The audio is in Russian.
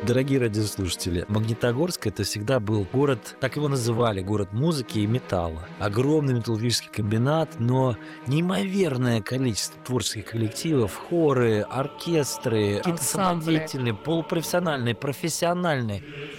Дорогие радиослушатели, Магнитогорск — это всегда был город, так его называли, город музыки и металла. Огромный металлургический комбинат, но неимоверное количество творческих коллективов, хоры, оркестры, какие-то Ансамбли. самодеятельные, полупрофессиональные, профессиональные.